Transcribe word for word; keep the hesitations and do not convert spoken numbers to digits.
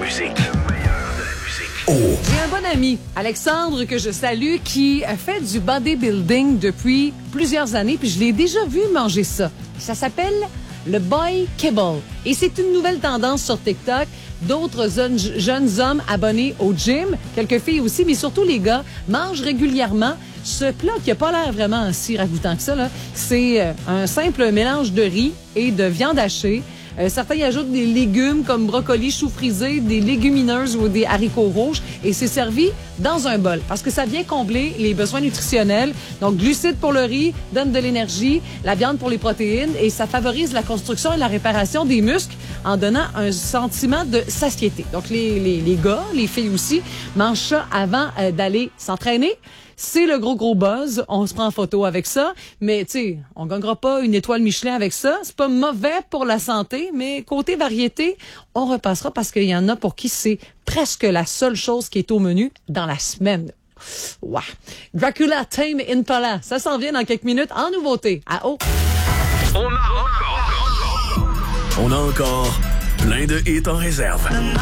musique. Le meilleur de la musique. Oh. J'ai un bon ami, Alexandre, que je salue, qui fait du bodybuilding depuis plusieurs années, puis je l'ai déjà vu manger ça. Ça s'appelle le boy kibble. Et c'est une nouvelle tendance sur TikTok. D'autres jeunes, jeunes hommes abonnés au gym, quelques filles aussi, mais surtout les gars, mangent régulièrement ce plat qui n'a pas l'air vraiment si ragoûtant que ça, là. C'est un simple mélange de riz et de viande hachée. Euh, certains y ajoutent des légumes comme brocoli, choux frisés, des légumineuses ou des haricots rouges et c'est servi dans un bol parce que ça vient combler les besoins nutritionnels. Donc, glucides pour le riz, donne de l'énergie, la viande pour les protéines et ça favorise la construction et la réparation des muscles en donnant un sentiment de satiété. Donc, les, les, les gars, les filles aussi, mangent ça avant euh, d'aller s'entraîner. C'est le gros, gros buzz. On se prend en photo avec ça. Mais, tu sais, on gagnera pas une étoile Michelin avec ça. C'est pas mauvais pour la santé, mais côté variété, on repassera parce qu'il y en a pour qui c'est presque la seule chose qui est au menu dans la semaine. Wow. Dracula Tame Impala. Ça s'en vient dans quelques minutes en nouveauté. À haut. On a encore. On a encore plein de hits en réserve.